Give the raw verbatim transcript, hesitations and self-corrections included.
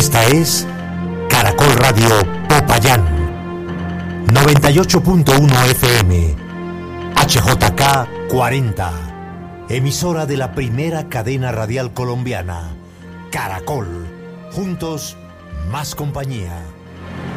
Esta es Caracol Radio Popayán, noventa y ocho punto uno F M, H J K cuarenta, emisora de la primera cadena radial colombiana, Caracol. Juntos, más compañía.